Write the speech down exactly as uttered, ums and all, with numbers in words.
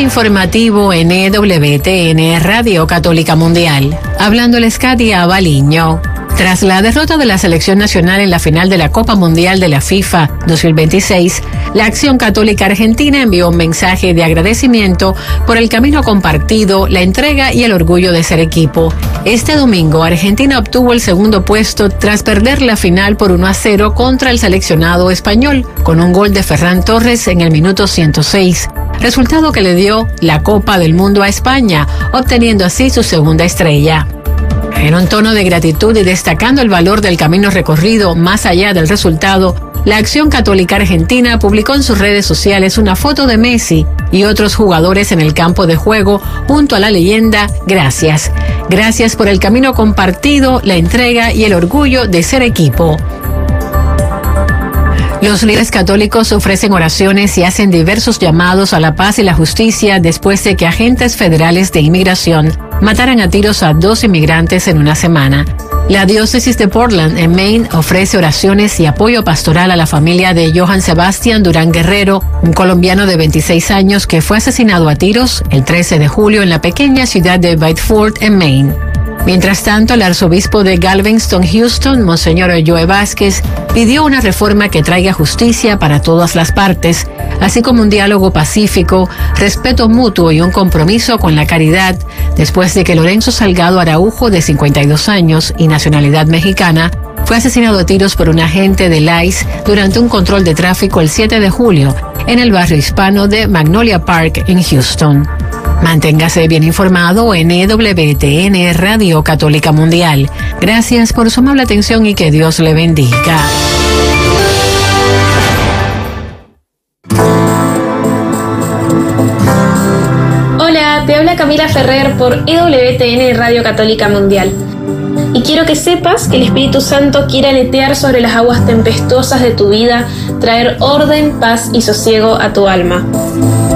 informativo en E W T N Radio Católica Mundial. Hablándoles Katia Abaliño. Tras la derrota de la selección nacional en la final de la Copa Mundial de la FIFA dos mil veintiséis, la Acción Católica Argentina envió un mensaje de agradecimiento por el camino compartido, la entrega y el orgullo de ser equipo. Este domingo, Argentina obtuvo el segundo puesto tras perder la final por uno a cero contra el seleccionado español, con un gol de Ferran Torres en el minuto ciento seis, resultado que le dio la Copa del Mundo a España, obteniendo así su segunda estrella. En un tono de gratitud y destacando el valor del camino recorrido más allá del resultado, la Acción Católica Argentina publicó en sus redes sociales una foto de Messi y otros jugadores en el campo de juego junto a la leyenda "Gracias. Gracias por el camino compartido, la entrega y el orgullo de ser equipo". Los líderes católicos ofrecen oraciones y hacen diversos llamados a la paz y la justicia después de que agentes federales de inmigración mataran a tiros a dos inmigrantes en una semana. La diócesis de Portland, en Maine, ofrece oraciones y apoyo pastoral a la familia de Johann Sebastián Durán Guerrero, un colombiano de veintiséis años que fue asesinado a tiros el trece de julio en la pequeña ciudad de Biddeford, en Maine. Mientras tanto, el arzobispo de Galveston, Houston, Monseñor Joe Vázquez, pidió una reforma que traiga justicia para todas las partes, así como un diálogo pacífico, respeto mutuo y un compromiso con la caridad, después de que Lorenzo Salgado Araujo, de cincuenta y dos años y nacionalidad mexicana, fue asesinado a tiros por un agente del I C E durante un control de tráfico el siete de julio en el barrio hispano de Magnolia Park, en Houston. Manténgase bien informado en E W T N Radio Católica Mundial. Gracias por su amable atención y que Dios le bendiga. Hola, te habla Camila Ferrer por E W T N Radio Católica Mundial. Y quiero que sepas que el Espíritu Santo quiere aletear sobre las aguas tempestuosas de tu vida, traer orden, paz y sosiego a tu alma.